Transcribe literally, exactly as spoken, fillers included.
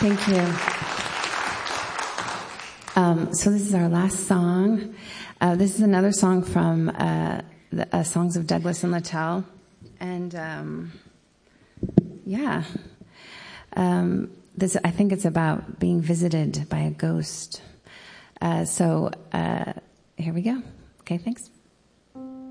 Thank you. Um, so this is our last song. Uh, this is another song from uh, the uh, Songs of Douglas and Littell. And um, yeah, um, this I think it's about being visited by a ghost. Uh, so uh, here we go. Okay, thanks.